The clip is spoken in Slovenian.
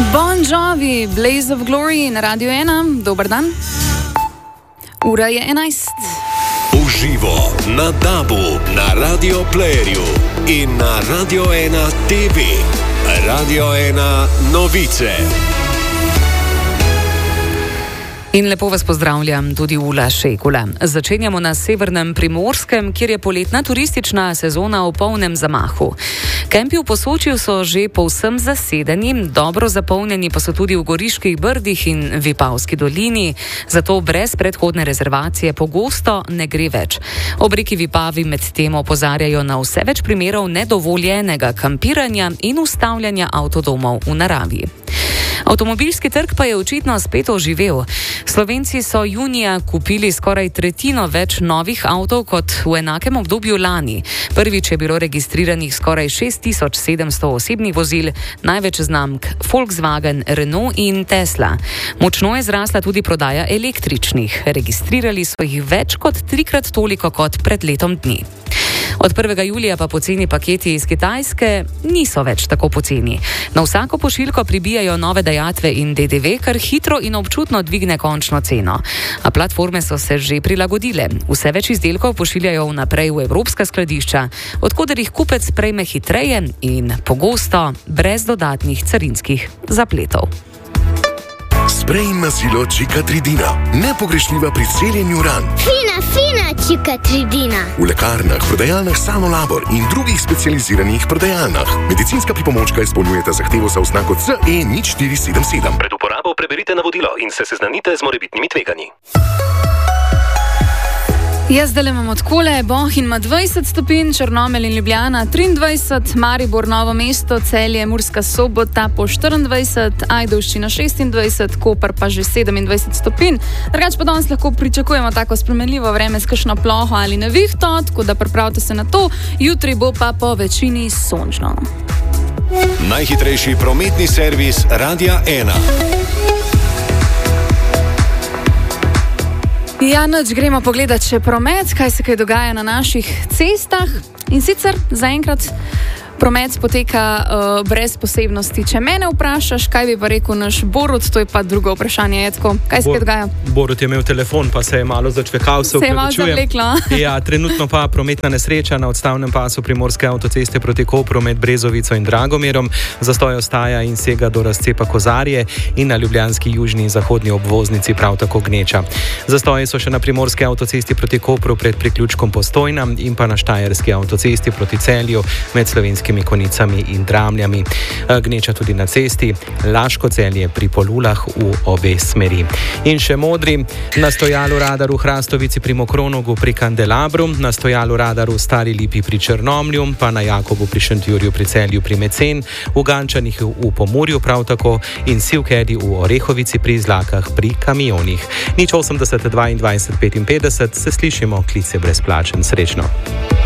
Bon Jovi, Blaze of Glory na Radio 1. Dober dan. Ura je 11. Uživo na DAB-u, na Radio Playerju in na Radio 1 TV. Radio 1 novice. In lepo vas pozdravljam tudi Ula Šekula. Začenjamo na severnem Primorskem, kjer je poletna turistična sezona v polnem zamahu. Kempi v Posočju so že povsem zasedeni, dobro zapolnjeni pa so tudi v Goriških brdih in Vipavski dolini, zato brez predhodne rezervacije pogosto ne gre več. Ob reki Vipavi medtem opozarjajo na vse več primerov nedovoljenega kampiranja in ustavljanja avtodomov v naravi. Avtomobilski trg pa je očitno spet oživel. Slovenci so junija kupili skoraj tretjino več novih avtov kot v enakem obdobju lani. Prvič je bilo registriranih skoraj 6700 osebnih vozil, največ znamk Volkswagen, Renault in Tesla. Močno je zrasla tudi prodaja električnih. Registrirali so jih več kot 3krat toliko kot pred letom dni. Od 1. julija pa poceni paketi iz Kitajske niso več tako poceni. Na vsako pošiljko pribijajo nove dajatve in DDV, kar hitro in občutno dvigne končno ceno. A platforme so se že prilagodile. Vse več izdelkov pošiljajo vnaprej v evropska skladišča, od koder jih kupec prejme hitreje in pogosto brez dodatnih carinskih zapletov. Sprej na silo Čikatridina. Nepogrešljiva pri celjenju ran. Fina Čikatridina. V lekarnah, prodajalnah Sanolabor in drugih specializiranih prodajalnah. Medicinska pripomočka izpolnjujeta zahtevo za oznako CE0477. Pred uporabo preberite navodilo in se seznanite z morebitnimi tveganji. Jaz zdaj imamo takole, Bohinj ima 20 stopinj, Črnomelj in Ljubljana 23, Maribor, Novo mesto, Celje, Murska Sobota po 24, Ajdovščina 26, Koper pa že 27 stopinj. Drugač pa danes lahko pričakujemo tako spremenljivo vreme s kakšno ploho ali nevihto, tako da pripravite se na to, jutri bo pa po večini sončno. Najhitrejši prometni servis Radia 1. Ja, noč gremo pogledat še promet, kaj se dogaja na naših cestah. In sicer zaenkrat promet poteka brez posebnosti. Če mene vprašaš, kaj bi pa rekel naš Borut, to je pa drugo vprašanje. Jetko, kaj se dogaja? Borut je imel telefon, pa se je malo začvekal, se je malo zavleklo. Ja, trenutno pa prometna nesreča na odstavnem pasu Primorske avtoceste proti Kopru med Brezovico in Dragomerom. Zastoj ostaja in sega do razcepa Kozarje in na ljubljanski južni in zahodni obvoznici prav tako gneča. Zastoji so še na Primorske avtocesti proti Kopru pred priključkom Postojna in pa na Štajerski avtocesti proti Celju med Slovenskimi Konicami in Dramljami. Gneča tudi na cesti Laško-Celje pri Polulah v obe smeri. In še modri, na stojalu radaru Hrastovici pri Mokronogu pri Kandelabru, na stojalu radaru Stari Lipi pri Črnomlju, pa na Jakobu pri Šentjurju pri Celju pri Mecen, v Gančanih v Pomurju prav tako in Sivkedi v Orehovici pri Izlakah pri kamionih. 080 22 55, se slišimo, klic je brezplačen. Srečno.